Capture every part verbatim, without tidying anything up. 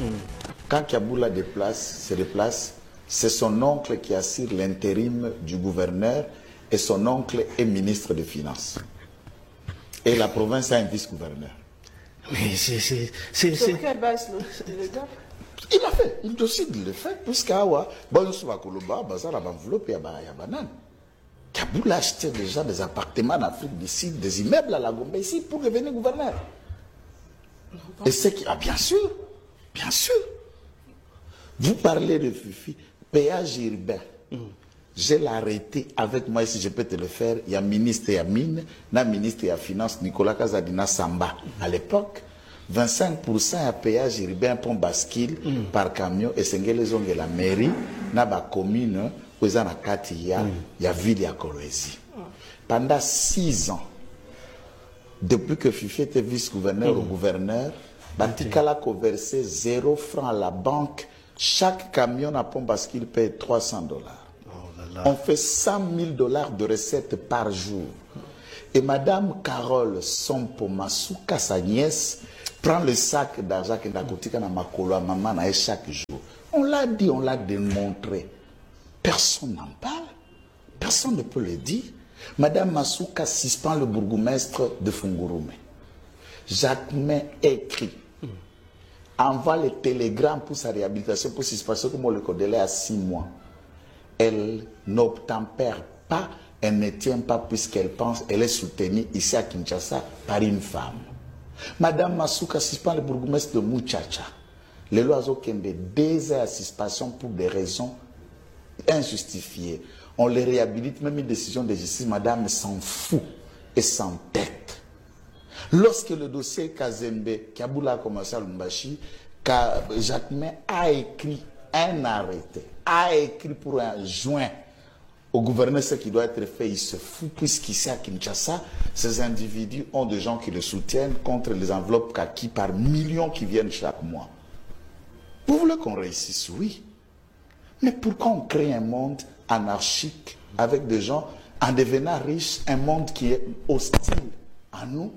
Mm. Quand Kaboula déplace, se déplace, c'est son oncle qui assure l'intérim du gouverneur et son oncle est ministre des Finances. Et la province a un vice-gouverneur. Mais c'est... Sur quelle base le gars? Il a fait, il décide de le faire, puisqu'Awa, bon, on se va Koloba, Bazar, enveloppe, il y a banane. Kaboula achetait déjà des appartements en Afrique du Sud, des immeubles à la Gombe ici pour devenir gouverneur. Et c'est qui, ah, bien sûr, bien sûr. Vous parlez de Fifi, péage urbain. Mm. Je l'ai arrêté avec moi, si je peux te le faire. Il y a ministre et mine, na ministre et finance, Nicolas Kazadina Samba. À l'époque, vingt-cinq pour cent à péage urbain pont bascule mm. par camion et c'est les la mairie, na ba commune, où il y a il y a ville à Kolwezi. Pendant six ans, depuis que Fifi était vice-gouverneur mm. au gouverneur, Batikala a versé zéro franc à la banque. Chaque camion à pont bascule paye trois cents dollars. Oh on fait cent mille dollars de recettes par jour. Et Madame Carole Sompo Masuka, sa nièce, prend le sac d'argent qu'elle a coûté à Makolo à maman chaque jour. On l'a dit, on l'a démontré. Personne n'en parle. Personne ne peut le dire. Madame Masuka suspend le bourgmestre de Fungurume. Jacquemin écrit. Envoie les télégrammes pour sa réhabilitation, pour suspension, comme on le connaît à six mois. Elle n'obtempère pas, elle ne tient pas puisqu'elle pense, elle est soutenue ici à Kinshasa par une femme. Madame Masuka suspend le bourgmestre de Muchacha. Les lois ont deux heures à suspension pour des raisons injustifiées. On les réhabilite, même une décision de justice, madame s'en fout et s'entête. Lorsque le dossier Kazembe, Kaboula a commencé à Lumbashi, Jacquemin a écrit un arrêté, a écrit pour un joint au gouverneur ce qui doit être fait, il se fout, puisqu'ici à Kinshasa, ces individus ont des gens qui le soutiennent contre les enveloppes kaki par millions qui viennent chaque mois. Vous voulez qu'on réussisse? Oui. Mais pourquoi on crée un monde anarchique avec des gens, en devenant riches, un monde qui est hostile à nous?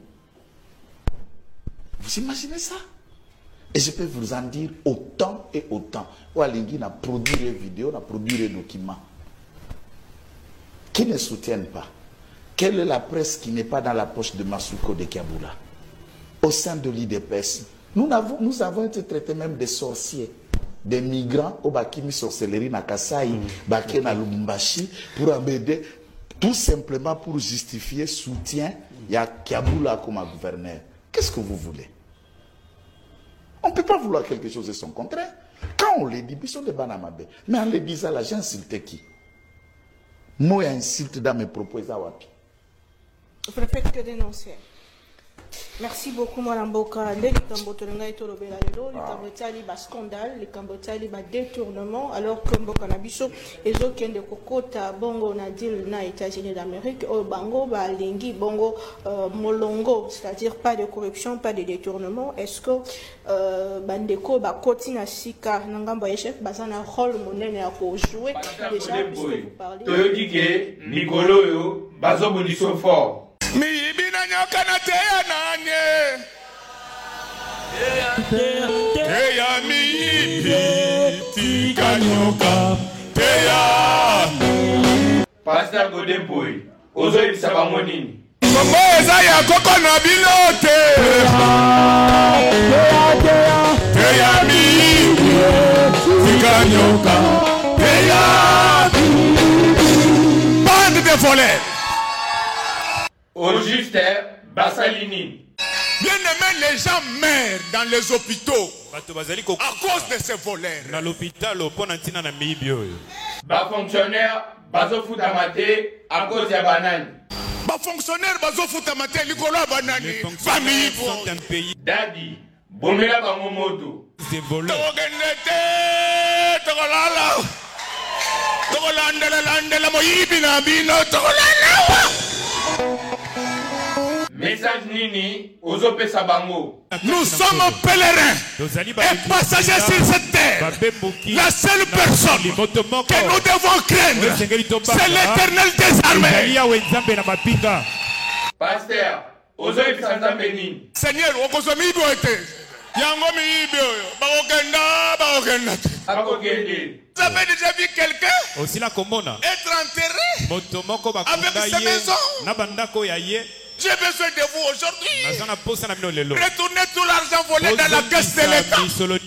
Vous imaginez ça? Et je peux vous en dire autant et autant. Oualingui a produit des vidéos, a produit des documents qui ne soutiennent pas. Quelle est la presse qui n'est pas dans la poche de Masuko de Kaboula? Au sein de l'I D P S, nous avons, nous avons été traités même des sorciers, des migrants au Bakimi sorcellerie na Kasai, mm. Baké na Lubumbashi, pour embêter, tout simplement pour justifier soutien, il y a Kaboula comme gouverneur. Qu'est-ce que vous voulez? On ne peut pas vouloir quelque chose de son contraire. Quand on le dit, ils sont des banamabé. Mais en le disant, là, j'ai insulté qui? Moi, insulte dans mes propos, Zawapi. Vous ne faites que dénoncer. Merci beaucoup, Mme Boka. Les Cambotolanga et Tolobela, les Cambotali, bas scandale, les Cambotali, bas détournement, alors que Mboka Nabiso, et aucun de Kokota, Bongo, Nadil, na États-Unis d'Amérique, au Bango, ba Lingi, Bongo, euh, Molongo, c'est-à-dire pas de corruption, pas de détournement. Est-ce que euh, Bandeko, ba Kotina Sika, Nangamba Echef, Bazana rôle monnaie à jouer déjà, puisque vous parlez. Toyodike, Nicolo, yo, Bazo Boniso fort. Mi ibina nyoka na teya nanye teya mi ibi tika nyoka teya Pasteur Godemboy, ozo ibisa bango nini? Mambo eza ya koko na bilote teya mi ibi tika nyoka teya bande de voleurs. Au juste, Bassalini. Bien aimé, les gens meurent dans les hôpitaux à cause de ces voleurs. Dans l'hôpital, au pont d'Antina na Mibio. Bas fonctionnaire, baso foutamate à cause de banane. Bas fonctionnaire, baso foutamate likolo banane. Famille sont un pays. Daddy, bomela bangomoto. Ces voleurs. Togenete, togolala. Togolanda landa la moyibi na bino togolala. Message Nini, Ozope Sabango. Nous sommes pèlerins et passagers sur cette terre. La seule personne que nous devons craindre, c'est l'Éternel des armées. Pasteur, Ozope Sanzambeni. Seigneur, Okozomi Boete. Yango miyibi oyo. Bakokenda, bakokenda. Akokende. Vous avez déjà vu quelqu'un Aussi la komona. être enterré Motomoko avec sa maison? Na bandako ya ye. J'ai besoin de vous aujourd'hui. Nazana posa na bino lelo. Retournez tout l'argent volé dans la caisse de l'État.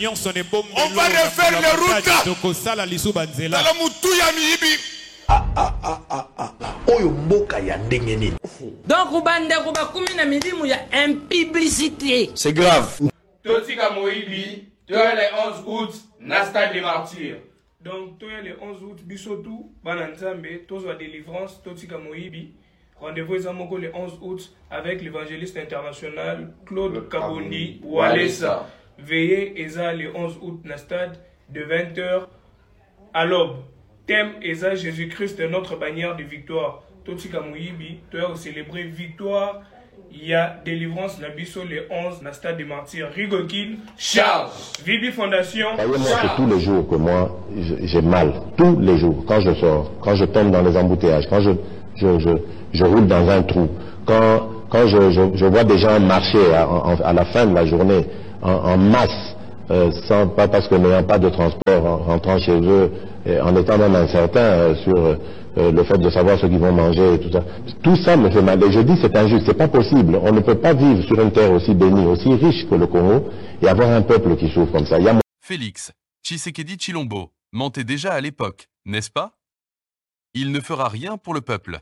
On va refaire les routes. Tokosala lisu banzela. Dans le moutou ya miyibi. Ah ah ah ah ah ah. Oyo mboka ya ndenge nini. Donc ubande kuba kumi na milimu ya impiblicité. C'est grave. Totika Moïbi, toi le onze août, Nasta des martyrs. Donc, toi, le onze août, Bissotou, Bananzambe, Tozo délivrance, Totika Moïbi. Rendez-vous le onze août avec l'évangéliste international Claude Kabondi Walesa. Veillez Eza le onze août na stade de vingt heures à l'aube. Thème Eza Jésus-Christ notre bannière de victoire. Totika Moïbi, toi célébrer victoire. Il y a délivrance la biso le onze na stade des martyrs. Rigokin, Charles. Vibi Fondation. Voyez-moi que tous les jours que moi j'ai mal, tous les jours, quand je sors, quand je tombe dans les embouteillages, quand je, je, je, je roule dans un trou, quand, quand je, je, je vois des gens marcher à, à la fin de la journée en, en masse, euh, sans, pas parce que n'ayant pas de transport, en rentrant chez eux, et en étant même incertain euh, sur euh, le fait de savoir ce qu'ils vont manger et tout ça. Tout ça me fait mal. Et je dis c'est injuste, c'est pas possible. On ne peut pas vivre sur une terre aussi bénie, aussi riche que le Congo et avoir un peuple qui souffre comme ça. Il y a... Félix Tshisekedi Tshilombo mentait déjà à l'époque, n'est-ce pas? Il ne fera rien pour le peuple.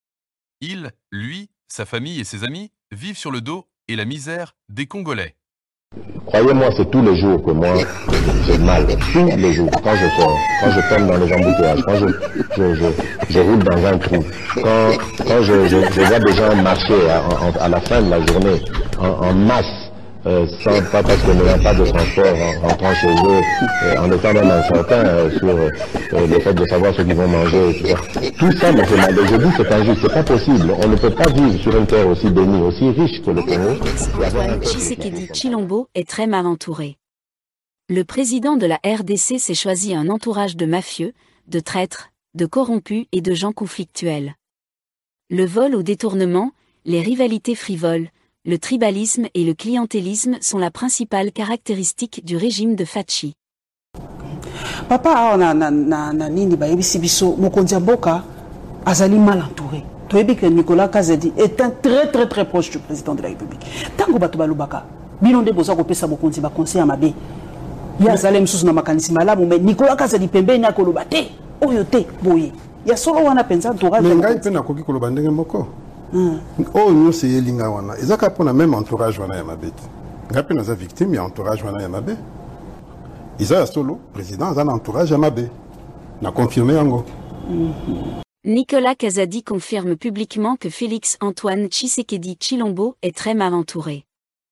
Il, lui, sa famille et ses amis vivent sur le dos et la misère des Congolais. Croyez-moi, c'est tous les jours que moi j'ai mal, tous les jours, quand je sors, quand je tombe dans les embouteillages, quand je, je, je, je roule dans un trou, quand, quand je, je, je vois des gens marcher à, à, à la fin de la journée en, en masse, euh, sans, pas parce que n'ayant pas de transport, en rentrant chez eux, euh, en étant même incertain euh, sur euh, le fait de savoir ce qu'ils vont manger et tout ça. Tout ça me fait mal. Et je dis c'est injuste, c'est pas possible. On ne peut pas vivre sur une terre aussi bénie, aussi riche que le Congo. Antoine Tshisekedi Tshilombo est très mal entouré. Le président de la R D C s'est choisi un entourage de mafieux, de traîtres, de corrompus et de gens conflictuels. Le vol au détournement, les rivalités frivoles, le tribalisme et le clientélisme sont la principale caractéristique du régime de Fachi. Papa, na na na na nini ba yebisi biso mokonzi mboka azali mal entouré. Toyebi que Nicolas Kazadi est un très très très proche du président de la République. Tango bato balobaka, bino nde boza kopesa mokonzi ba conseil mabe. Ya zalem susu na makanisi malamu mais Nicolas Kazadi pembeni akoloba te, oyo te boye. Ya solo wana penza entourage. Mais ngai pe na koki koloba ndenge moko. Oh nous c'est Elinga wana. Ezaka pona même entourage wana ya mabe. Ngai pe naza victime ya entourage wana ya mabe. Isa solo président a un entourage à mabe. Na confirmé yango. Nicolas Kazadi confirme publiquement que Félix Antoine Tshisekedi Tshilombo est très mal entouré.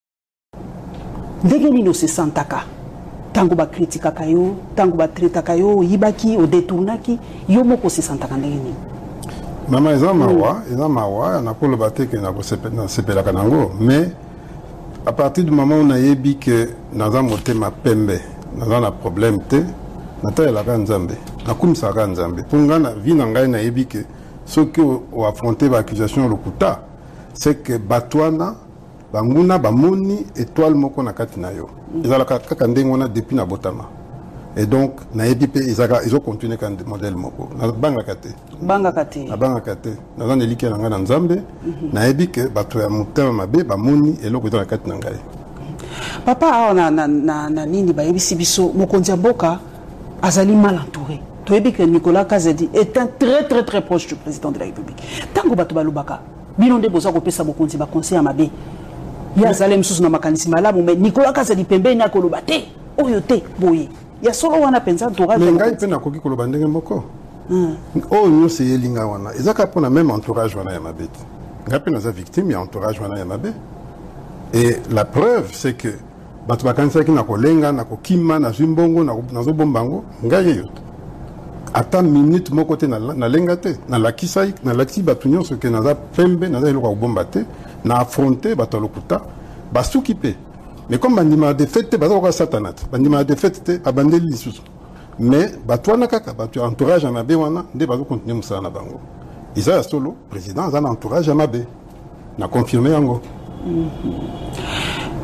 Ndenge se santaka. Tango ba kritika kayo, tango ba treta kayo, yibaki o détournaki, yo moko se santaka ndenge nini. Mama eza mawa, eza mawa na ko lobate ke na ko sepela kanango, mais à partir du moment où on a yebi que naza motema pembe, naza na problème te, nata la nzambe, na kumisa ka nzambe. Pour nga na vie na ngai na yebi que ceux qui ont affronté l'accusation lokuta, c'est que batwana banguna bamoni étoile moko na kati na yo. Ezala kaka ndenge wana depuis na botama. Et donc na yebi pe ezaka ils ont continué kan modèle moko. Na banga kate. Banga kate. Na banga kate. Na zana eliki na nga na nzambe, na yebi que bato ya motema mabe bamoni eloko ezala kati na ngai. Papa na na na na nini ba yebisi biso mokonzi mboka azali mal entouré. Toyebi que Nicolas Kazadi est un très très très proche du président de la République. Tango bato balobaka, bino nde boza kopesa mokonzi ba conseil mabe. Ya zalem susu na makanisi malamu mais Nicolas Kazadi pembeni akoloba te, oyo te boye. Ya solo wana penza entourage. Mais ngai pe na koki koloba ndenge moko. Oh nous c'est Elinga wana. Ezaka pona même entourage wana ya mabe. Ngai pe naza victime ya entourage wana ya mabe. Et la preuve c'est que bato bakanisa ki na kolenga na kokima na zimbongo na nazo bombango ngai yo. Ata minute moko te na na lenga te na lakisa na lakisi bato nyonso ke naza pembe naza eloko bomba te na affronter bato lokuta basuki pe. Mais comme bandima de fête bazo ko satanat bandima de fête te abandeli lisusu. Mais bato wana kaka bato entourage na mabe wana nde bazo continuer musala na bango. Isa solo président za na entourage na mabe. Na confirmer yango.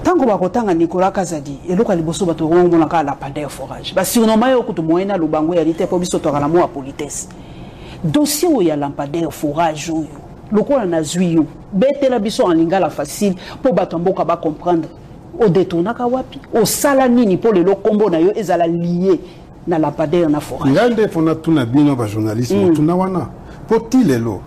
Tant que bakotanga Nicolas Kazadi et loka liboso bato ngona ka lampadaire forage ba surnommé yo kutu moyena lubango ya lite po biso to kala mo politesse dossier où ya lampadaire forage yo lokola na zuyo betela biso en lingala facile po bato mboka ba comprendre au détournaka wapi au sala nini po le kombo na yo ezala lié na lampadaire na forage ngande fona tuna bino ba journalisme tuna wana poti lelo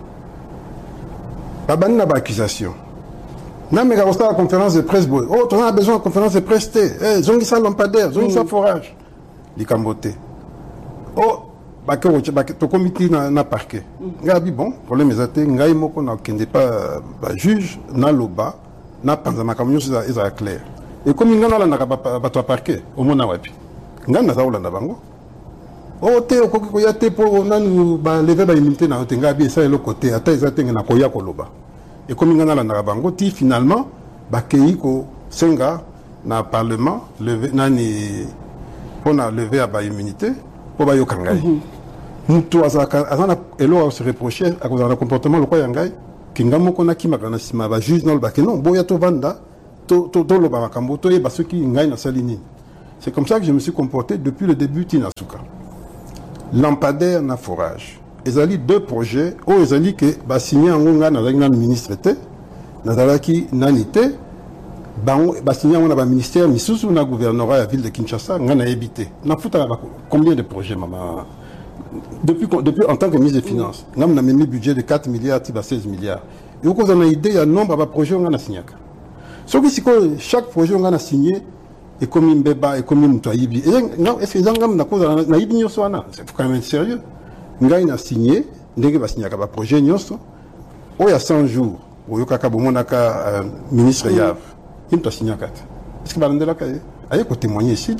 babani na ba accusation. Non, mais quand on a la conférence de presse, oh, on a besoin de conférence de presse, eh, zongi sa lampadaire, zongi sa forage. Les cambotés. Oh, bah, que ton comité n'a parqué. Gabi, bon, problème est athée, ngai moko na kende pas, bah, juge, na loba, na panzama, comme nous, c'est clair. Et comme il y a n'a pas toi parqué, au moins, wapi. Ngai na zaoula na bango. Oh, te, au koko ya te, pour, on a nous, bah, lever la immunité na ngabi, et ça, et l'autre côté, ata, ils atteignent na koya koloba. Et comme il y a la Narabango, finalement, Bakeiko Senga, dans le Parlement, levé, on a levé à la immunité pour Bayo Kangai. Nous, tous, et là, on se reprochait à cause de comportement de Yangai, Kingamo Konaki Maganasima, va juge dans le bac. Non, Boyato Vanda, Tolo Bamakambo, Toye Basuki, Ngai Nasalini. C'est comme ça que je me suis comporté depuis le début Tinasuka. Lampadaire na forage. Ils ont deux projets, où ils ont dit que bah signé en Gonga dans le ministre était, dans qui nanité, bah signé en un ministère, mais sous un gouvernorat à la ville de Kinshasa, on a évité. On a foutu combien de projets, maman? Depuis, depuis en tant que ministre des Finances, on a mis un budget de quatre milliards à seize milliards. Et au on a idée, il y a un nombre de projets qu'on a signé. Sauf que chaque projet qu'on a signé, et comme une béba, et comme une toyibi. Est-ce que les gens ont naïbi c'est quand même sérieux. Ngai a signé, ndenge va signer un projet nyonso. Oh, il y a cent jours, où il y a un ministre Yav, il a signé un quatre. Est-ce que Balandela Kaye a eu témoigner ici?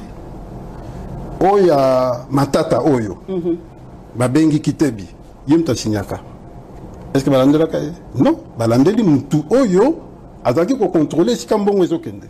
Oh, il y a Matata Oyo, Babengi Kitebi, il a signé un quatre. Est-ce que Balandela Kaye? Non, Balandeli Moutou Oyo, a dit qu'on contrôlait si Kambon est au Kende.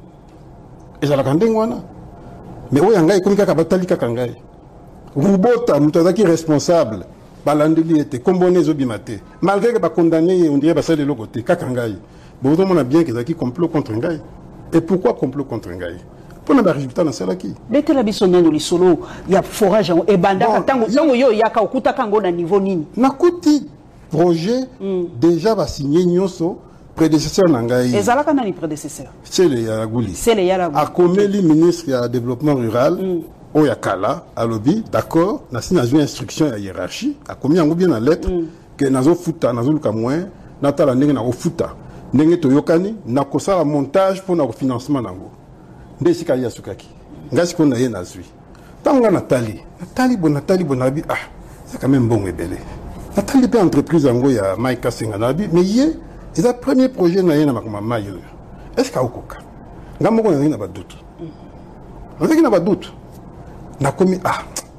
Et ça l'a gardé, mais oh, il y a un gars qui a batali Kakangai. Rubota, Moutazaki responsable, Balandeli était comboné Zobimate. Malgré que condamné, on dirait que c'est de l'autre côté, Kakangai. Bon, on a bien qu'ils ont complot contre Ngai. Et pourquoi complot contre Ngai? Pour le résultat dans celle qui. Dès que la bison dans le solo, il y a forage et banda, tango yo yaka okuta kango na niveau nini. Nakuti projet déjà va signer Nyonso. Prédécesseur Nangaï. Et Zalaka n'a ni prédécesseur. C'est le Yaragouli. C'est le Yaragouli. A Komeli, ministre du développement rural. Oyakala, à lobby, d'accord, n'a pas une instruction à hiérarchie, a commis un bien en lettre, que nazo futa, nazo luka moins, natala nenge na futa, nenge to yokani, na kosa la montage pour notre financement nango. Ndesi kaya sukaki. Ngasi ko na ye nazui. Tanga Nathalie, Nathalie bon Nathalie bonabi, ah, c'est quand même bon et belé. Nathalie peut entreprise ango ya Maïka Senganabi, mais hier, c'est le premier projet na ye na makoma mayo. Est-ce qu'il y a okoka? Ngamoko na n'a pas de doute. On sait qu'il n'a pas de doute. Na commis ah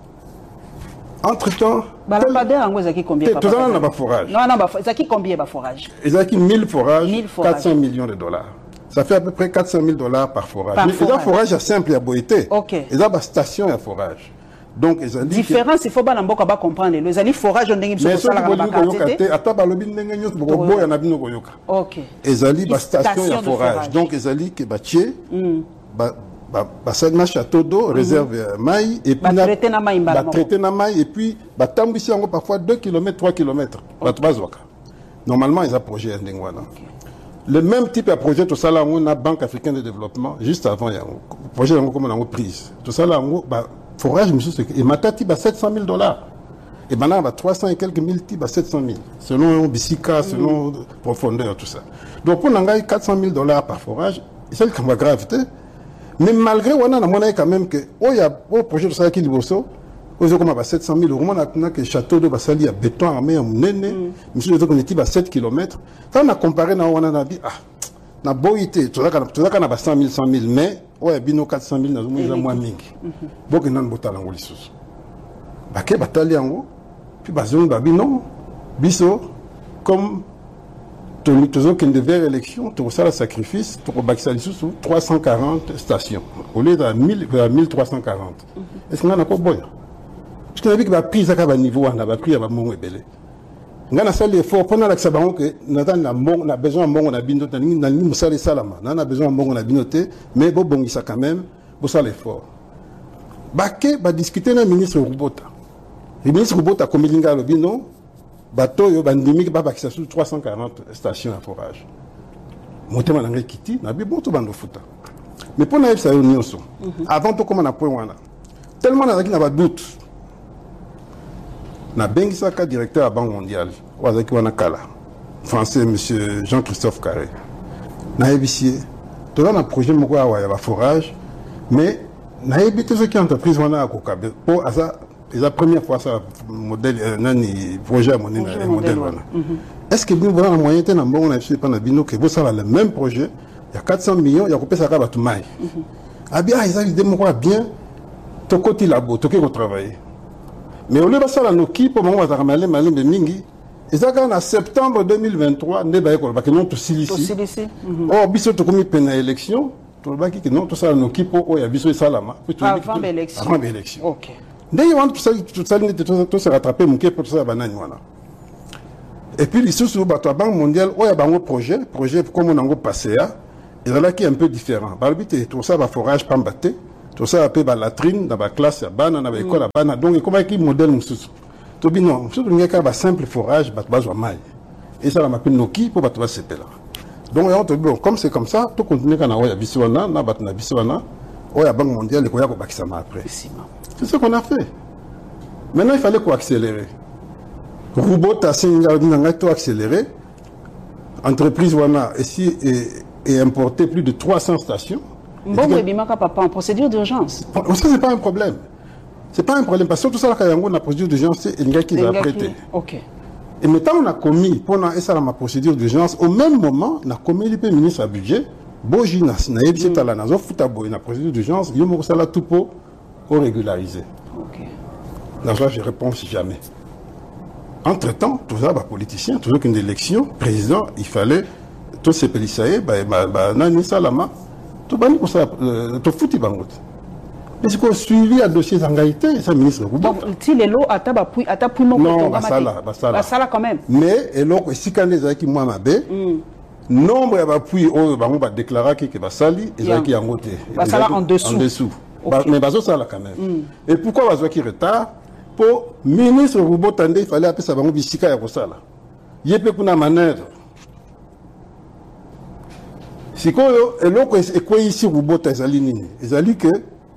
entre-temps Balampadaire en zaki combien papa? Tout ça n'a pas forage. Non non, zaki combien ba forage? Zaki mille forages, quatre cents millions de dollars. Ça fait à peu près quatre cent mille dollars par forage. Par forage. forage à simple à boité. OK. Et ça station à forage. Donc ils ont dit différence il faut pas n'importe pas comprendre. Les ali forage on ndenge biso sala ba quantité. Ata ba lobi ndenge nyos bo boya na bino koyoka. OK. Ils ali ba station à forage. Donc ils ali que ba tié ba bah ça na château d'eau réserve maï et puis traiter na maï bah traiter na maï et puis bah tambisi encore parfois deux kilomètres trois kilomètres bah trois zoaka normalement ils ont projet ndengwana le même type de projet tout ça là on a Banque africaine de développement juste avant il y a projet comme on a prise tout ça là on bah forage monsieur et matati bah sept cent mille dollars et maintenant bah trois cents et quelques mille types bah sept cent mille selon Bissika selon profondeur tout ça donc on a quatre cent mille dollars par forage et c'est le gravité. Mais malgré on a quand même que oh il y a au projet de ça qui liboso aux comme à sept cent mille euros on a que château de Basali à béton armé en nene monsieur de qu'on à sept kilomètres quand on a comparé na on a dit ah na boité tout ça tout ça na cent mille cent mille mais ouais bino quatre cent mille na zo moins mingi boko nan botala ngoli susu baké batali yango puis bazon babino biso comme toujours qu'il devait élection, tout ça le sacrifice, pour Baxali sous trois cent quarante stations, au lieu de mille trois cent quarante. Est-ce qu'on a encore bon? Parce qu'on a vu que la prise à niveau, on a pris à mon ébélé. ngana sali effort pendant la sabango que natan na mbongo na besoin mbongo na bino na na ni musali salama na na besoin mbongo na bino te mais bo bongisa quand même bo sala effort baké ba discuter na ministre Rubota le ministre Rubota comme linga lo bino bato yo bandimi ba bakisa sur trois cent quarante stations à forage motema na ngai kiti na bi bon to bando futa mais pour na yebisa yo nyonso avant to comme na point wana tellement na na ba doute na bengisaka directeur à Banque mondiale wazaki wana kala français monsieur Jean-Christophe Carré na yebisi to na projet moko awa ya ba forage mais na yebite ce qui entreprise wana akokabe pour asa la première fois ça modèle nani projet mon modèle wana est-ce que vous avez un moyen de bon na pas na bino que vous ça le même projet il y a quatre cents millions il y a coupé ça ka batu mai ah bien ils ont l'idée moi bien to côté labo to ko travailler mais au lieu de ça la noki pour moi ça ramalé malin de mingi et ça quand en septembre deux mille vingt-trois ne ba ko ba que non to silisi oh biso to komi pena élection to ba ki que non to ça la noki pour oh ya biso salama avant l'élection avant l'élection OK dès on tout ça tout ça tout se rattraper mon pour ça banane voilà et puis les sous bateau Banque mondiale oh ya bango projet projet comme on a passé à et là qui est un peu différent balbité tout ça va forage pambaté tout ça appelé ba latrine dans ba classe ya bana na ba école ya bana donc comment qui modèle mususu to bino surtout ngeka ba simple forage ba bazwa mai et ça la m'appelle noki pour bato ba sepela donc on te bon comme c'est comme ça tout continuer kana oya biswana na batna biswana oya Banque mondiale ko ya ko bakisama après c'est ce qu'on a fait maintenant il fallait quoi accélérer Rubota singa dinanga to accélérer entreprise wana ici et importer plus de trois cents stations. Bon, mais bimaka papa en procédure d'urgence. Ça c'est pas un problème. C'est pas un problème parce que tout ça là quand on a procédure d'urgence c'est une gars qui a prêté. OK. Et maintenant on a commis pendant et ça la procédure d'urgence au même moment on a commis le ministre à budget boji na na yebisi tala na zo futa boy na procédure d'urgence yo mo sala tout pour pour régulariser. OK. Là je réponds jamais. Entre-temps, tout ça, bah, politicien, toujours qu'une élection, président, il fallait tous ces pélissaïs, bah, bah, bah, nani salama, tout bani pour ça, tout foutu bangot. Mais c'est qu'on suivi un dossier d'engagité, ça ministre. Donc, si les lots à tabac, à tabac, non, bah, ça là, bah, ça là. Bah, ça là quand même. Mais, et l'autre, si quand les aïki moi m'abé, nombre d'appui, oh, bah, on va déclarer que bah, sali, et aïki en côté. Bah, ça là en dessous. En dessous. Mais, bah, ça là quand même. Et pourquoi bah, qui retard? Pour ministre Rubota il fallait appeler ça bango bisika ya kosala yepe kuna manœuvre sikoyo eloko ekwe ici Rubota ezali nini ezali que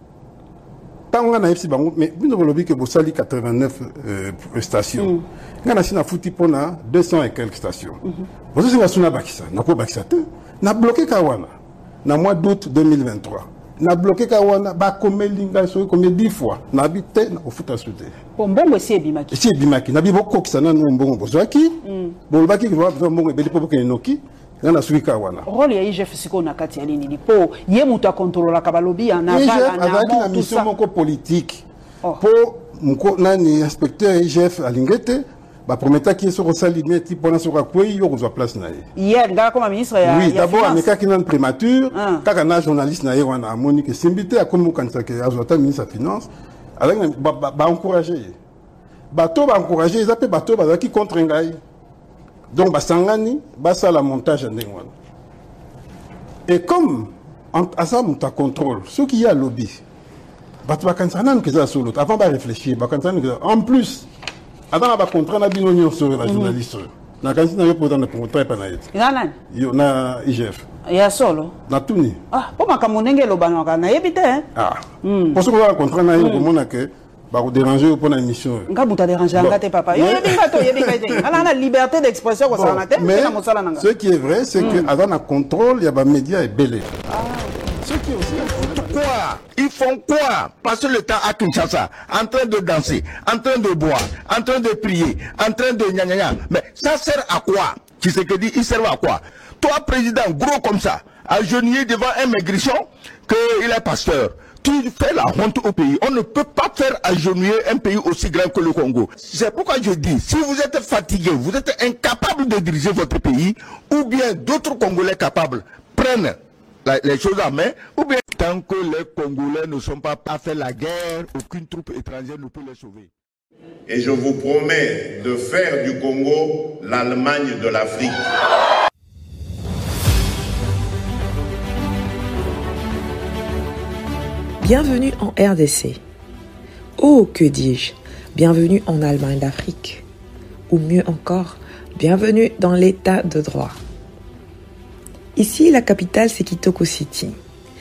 tanga na epsi bango mais bino bolobi que bosali quatre-vingt-neuf euh, stations ngana sina futi pona deux cents et quelques stations bozo singa suna bakisa na ko bakisa te na bloqué kawana na mois d'août deux mille vingt-trois na bloqué kawana ba komelinga so comme dix fois na bité na ofuta souté mbongo esi ebimaki esi ebimaki na bibo kokisana no mbongo bozwaki bolobaki ke va mbongo ebeli po ke noki na suki kawana rôle ya I G F siko na kati ya lini lipo ye mutu akontrolola kabalobi na vala na na mission moko politique po mko nani inspecteur I G F alingete ba prometa ki so rosali meti pona so ka kwei yo kozwa place na ye hier ngala comme ministre ya oui d'abord ameka ki nan primature kaka na journaliste na ye wana amoni ke simbité akomo kanisa ke azota ministre ya finance avec ba ba encourager bato ba encourager ils appellent bato ba qui contre ngai donc ba sangani ba ça la montage ndenge wana et comme à ça muta contrôle ce qui y a lobby bato ba kanisa nan ke za solo avant ba réfléchir ba kanisa en plus avant ba contrat na bino nyo sur la journaliste na kanisa na yo pour dans le contrat pa na yet nana yo na I G F ya solo na tuni ah po makamonenge lo banaka na yebite hein ah pour ce qu'on va contrat na yo komona que ba ko déranger pour la émission nga buta déranger ngate papa yo yebinga to yebinga te ala na liberté d'expression ko ça na te na mosala nanga ce qui est vrai c'est que avant na contrôle ya ba médias et belé ce qui est aussi quoi ils font quoi passer le temps à Kinshasa en train de danser en train de boire en train de prier en train de gna gna gna mais ça sert à quoi tu sais que dit il sert à quoi toi président gros comme ça agenouillé devant un maigrichon que il est pasteur tu fais la honte au pays. On ne peut pas faire agenouiller un pays aussi grand que le Congo. C'est pourquoi je dis, si vous êtes fatigué, vous êtes incapable de diriger votre pays, ou bien d'autres Congolais capables prennent la, les choses en main, ou bien tant que les Congolais ne sont pas à faire la guerre, aucune troupe étrangère ne peut les sauver. Et je vous promets de faire du Congo l'Allemagne de l'Afrique. Bienvenue en R D C. Oh, que dis-je, bienvenue en Allemagne d'Afrique. Ou mieux encore, bienvenue dans l'état de droit. Ici, la capitale, c'est Kitoko City.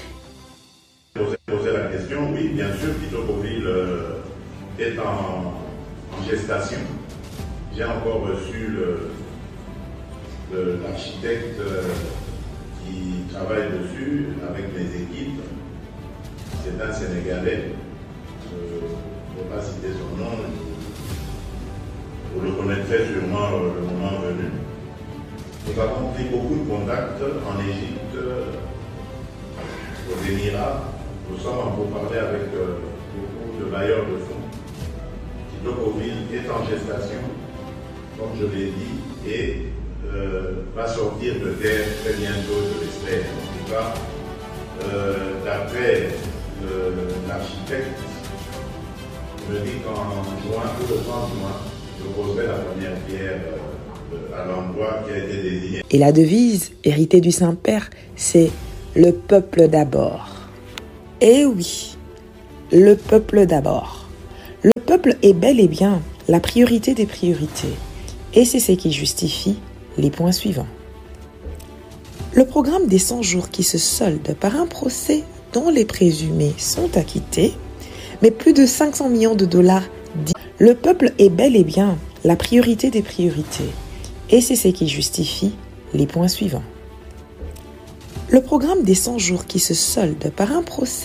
Poser la question, oui, bien sûr, Kitokoville euh, est en, en gestation. J'ai encore reçu l'architecte euh, qui travaille dessus avec mes équipes. C'est un Sénégalais. Je ne vais pas citer son nom. Vous le connaîtrez sûrement euh, le moment venu. Nous avons pris beaucoup de contacts en Égypte, aux Émirats. Nous sommes en pourparlers avec euh, beaucoup de bailleurs de fonds. Kitokoville est en gestation, comme je l'ai dit, et euh, va sortir de terre très bientôt, je l'espère. En tout cas, euh, d'après l'architecte, il me dit qu'en juin, ou le trente juin, je poserai la première pierre euh, à l'endroit qui a été désigné. Et la devise, héritée du Saint-Père, c'est « Le peuple d'abord ». Eh oui, le peuple d'abord. Le peuple est bel et bien la priorité des priorités. Et c'est ce qui justifie les points suivants. Le programme des cent jours qui se solde par un procès dont les présumés sont acquittés, mais plus de cinq cents millions de dollars. Le peuple est bel et bien la priorité des priorités. Et c'est ce qui justifie les points suivants. Le programme des cent jours qui se solde par un procès